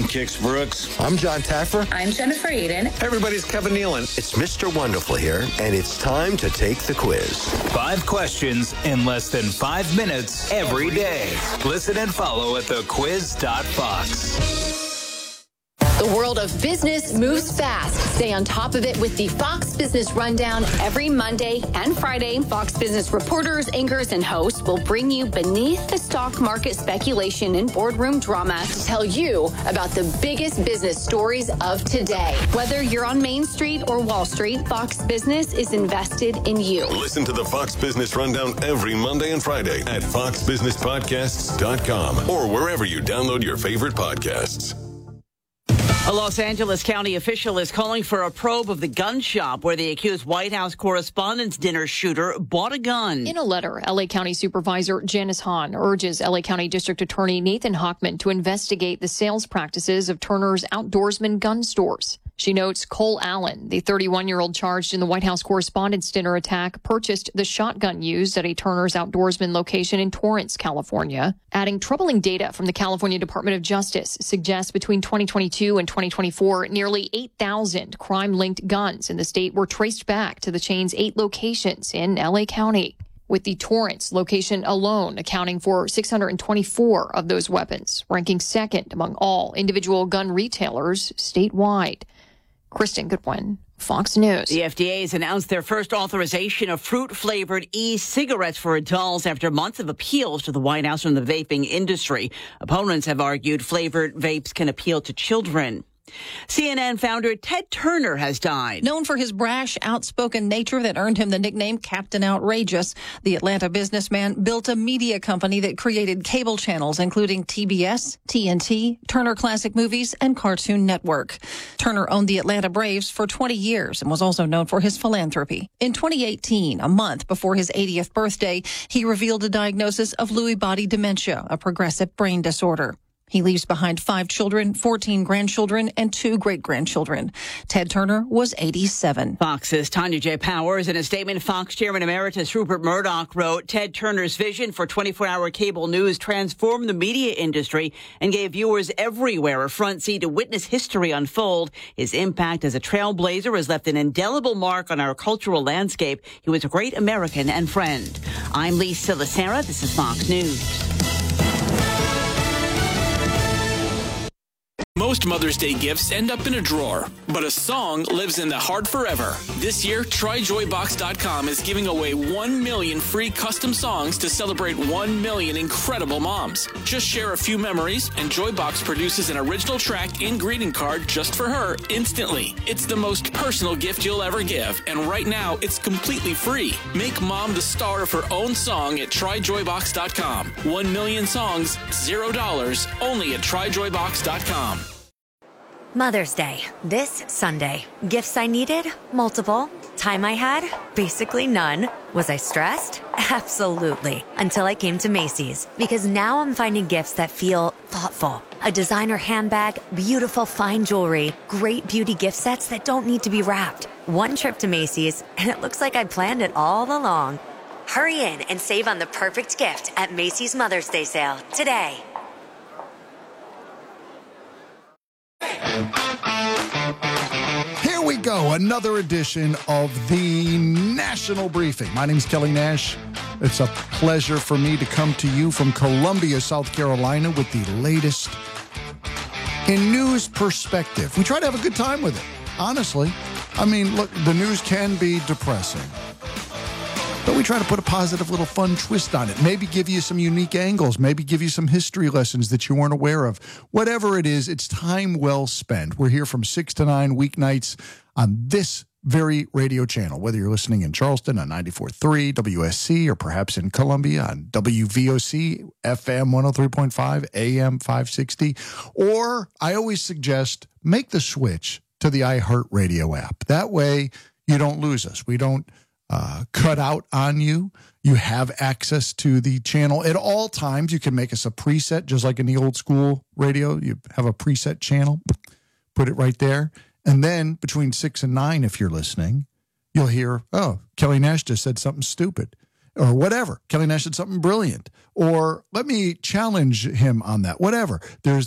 Kix Brooks. I'm John Taffer. I'm Jennifer Eden. Everybody's Kevin Nealon. It's Mr. Wonderful here, and it's time to take the quiz. 5 questions in less than 5 minutes every day. Listen and follow at thequiz.fox. The world of business moves fast. Stay on top of it with the Fox Business Rundown every Monday and Friday. Fox Business reporters, anchors, and hosts will bring you beneath the stock market speculation and boardroom drama to tell you about the biggest business stories of today. Whether you're on Main Street or Wall Street, Fox Business is invested in you. Listen to the Fox Business Rundown every Monday and Friday at foxbusinesspodcasts.com or wherever you download your favorite podcasts. A Los Angeles County official is calling for a probe of the gun shop where the accused White House Correspondents' Dinner shooter bought a gun. In a letter, L.A. County Supervisor Janice Hahn urges L.A. County District Attorney Nathan Hochman to investigate the sales practices of Turner's Outdoorsman gun stores. She notes Cole Allen, the 31-year-old charged in the White House Correspondents' Dinner attack, purchased the shotgun used at a Turner's Outdoorsman location in Torrance, California. Adding troubling data from the California Department of Justice suggests between 2022 and 2024, nearly 8,000 crime-linked guns in the state were traced back to the chain's 8 locations in L.A. County, with the Torrance location alone accounting for 624 of those weapons, ranking second among all individual gun retailers statewide. Kristen Goodwin, Fox News. The FDA has announced their first authorization of fruit-flavored e-cigarettes for adults after months of appeals to the White House from the vaping industry. Opponents have argued flavored vapes can appeal to children. CNN founder Ted Turner has died. Known for his brash, outspoken nature that earned him the nickname Captain Outrageous, the Atlanta businessman built a media company that created cable channels including TBS, TNT, Turner Classic Movies, and Cartoon Network. Turner owned the Atlanta Braves for 20 years and was also known for his philanthropy. In 2018, a month before his 80th birthday, he revealed a diagnosis of Lewy body dementia, a progressive brain disorder. He leaves behind 5 children, 14 grandchildren, and 2 great-grandchildren. Ted Turner was 87. Fox's Tanya J. Powers. In a statement, Fox Chairman Emeritus Rupert Murdoch wrote, Ted Turner's vision for 24-hour cable news transformed the media industry and gave viewers everywhere a front seat to witness history unfold. His impact as a trailblazer has left an indelible mark on our cultural landscape. He was a great American and friend. I'm Lisa Lacera. This is Fox News. Most Mother's Day gifts end up in a drawer, but a song lives in the heart forever. This year, TryJoyBox.com is giving away 1 million free custom songs to celebrate 1 million incredible moms. Just share a few memories, and Joybox produces an original track and greeting card just for her instantly. It's the most personal gift you'll ever give, and right now, it's completely free. Make mom the star of her own song at TryJoyBox.com. 1 million songs, $0, only at TryJoyBox.com. Mother's Day, this Sunday. Gifts I needed? Multiple. Time I had? Basically none. Was I stressed? Absolutely. Until I came to Macy's. Because now I'm finding gifts that feel thoughtful. A designer handbag, beautiful fine jewelry, great beauty gift sets that don't need to be wrapped. One trip to Macy's, and it looks like I planned it all along. Hurry in and save on the perfect gift at Macy's Mother's Day sale today. Here we go, another edition of the National Briefing. My name is Kelly Nash. It's a pleasure for me to come to you from Columbia, South Carolina, with the latest in news perspective. We try to have a good time with it, honestly. I mean, look, the news can be depressing, but we try to put a positive little fun twist on it. Maybe give you some unique angles. Maybe give you some history lessons that you weren't aware of. Whatever it is, it's time well spent. We're here from 6 to 9 weeknights on this very radio channel, whether you're listening in Charleston on 94.3 WSC or perhaps in Columbia on WVOC, FM 103.5, AM 560. Or I always suggest make the switch to the iHeartRadio app. That way you don't lose us. We don't cut out on you. You have access to the channel at all times. You can make us a preset, just like in the old school radio. You have a preset channel, put it right there. And then between 6 and 9, if you're listening, you'll hear, oh, Kelly Nash just said something stupid or whatever. Kelly Nash said something brilliant, or let me challenge him on that, whatever. There's